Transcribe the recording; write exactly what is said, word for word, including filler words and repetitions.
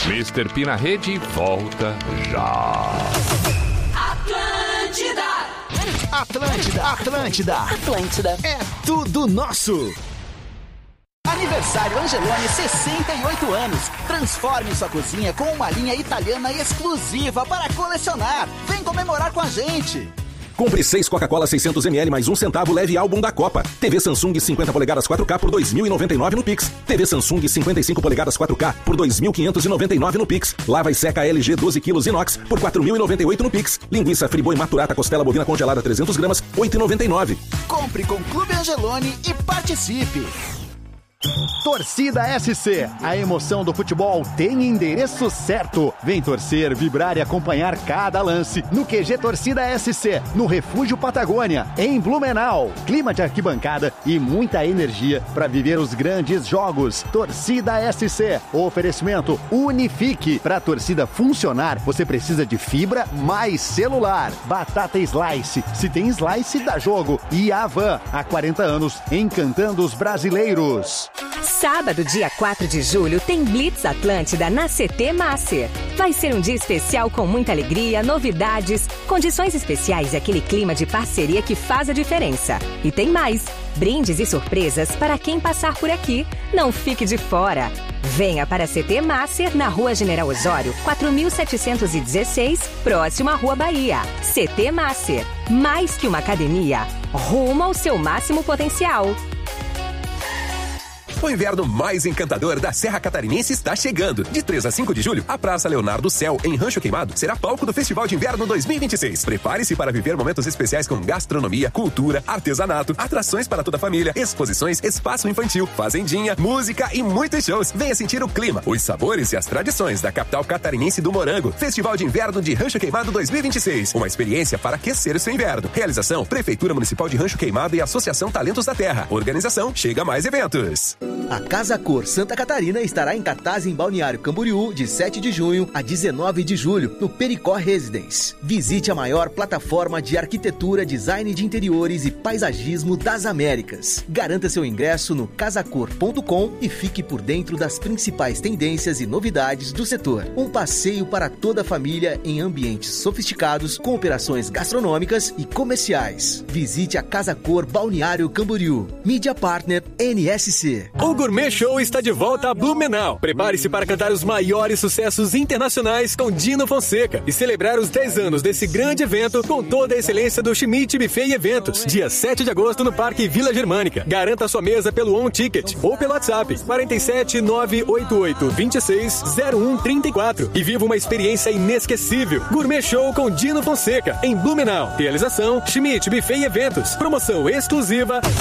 mister P na rede volta já. Atlântida! Atlântida, Atlântida, Atlântida. É tudo nosso. Aniversário Angeloni, sessenta e oito anos. Transforme sua cozinha com uma linha italiana exclusiva para colecionar. Vem comemorar com a gente. Compre seis Coca-Cola seiscentos mililitros mais um centavo, leve álbum da Copa. T V Samsung cinquenta polegadas quatro K por dois mil e noventa e nove no Pix. T V Samsung cinquenta e cinco polegadas quatro K por dois mil quinhentos e noventa e nove no Pix. Lava e seca L G doze quilos inox por quatro mil e noventa e oito no Pix. Linguiça Friboi Maturata costela bovina congelada trezentos gramas, oito e noventa e nove. Compre com Clube Angeloni e participe. Torcida S C, a emoção do futebol tem endereço certo. Vem torcer, vibrar e acompanhar cada lance no Q G Torcida S C, no Refúgio Patagônia, em Blumenau. Clima de arquibancada e muita energia para viver os grandes jogos. Torcida S C, oferecimento Unifique. Para a torcida funcionar, você precisa de fibra mais celular. Batata Slice, se tem Slice dá jogo. E Avan, há quarenta anos, encantando os brasileiros. Sábado, dia quatro de julho, tem Blitz Atlântida na C T Master. Vai ser um dia especial com muita alegria, novidades, condições especiais e aquele clima de parceria que faz a diferença. E tem mais, brindes e surpresas para quem passar por aqui. Não fique de fora. Venha para a C T Master na Rua General Osório, quatro mil setecentos e dezesseis, próximo à Rua Bahia. C T Master, mais que uma academia, rumo ao seu máximo potencial. O inverno mais encantador da Serra Catarinense está chegando. De três a cinco de julho, a Praça Leonardo Céu, em Rancho Queimado, será palco do Festival de Inverno dois mil e vinte e seis. Prepare-se para viver momentos especiais com gastronomia, cultura, artesanato, atrações para toda a família, exposições, espaço infantil, fazendinha, música e muitos shows. Venha sentir o clima, os sabores e as tradições da capital catarinense do morango. Festival de Inverno de Rancho Queimado dois mil e vinte e seis. Uma experiência para aquecer o seu inverno. Realização: Prefeitura Municipal de Rancho Queimado e Associação Talentos da Terra. Organização: Chega Mais Eventos. A Casa Cor Santa Catarina estará em cartaz em Balneário Camboriú de sete de junho a dezenove de julho, no Pericó Residence. Visite a maior plataforma de arquitetura, design de interiores e paisagismo das Américas. Garanta seu ingresso no casacor ponto com e fique por dentro das principais tendências e novidades do setor. Um passeio para toda a família em ambientes sofisticados, com operações gastronômicas e comerciais. Visite a Casa Cor Balneário Camboriú. Mídia Partner N S C. O Gourmet Show está de volta a Blumenau. Prepare-se para cantar os maiores sucessos internacionais com Dino Fonseca e celebrar os dez anos desse grande evento com toda a excelência do Schmidt Buffet e Eventos. Dia sete de agosto no Parque Vila Germânica. Garanta sua mesa pelo On Ticket ou pelo WhatsApp quarenta e sete, nove oito oito, vinte e seis, zero um trinta e quatro e viva uma experiência inesquecível. Gourmet Show com Dino Fonseca em Blumenau. Realização: Schmidt Buffet e Eventos. Promoção exclusiva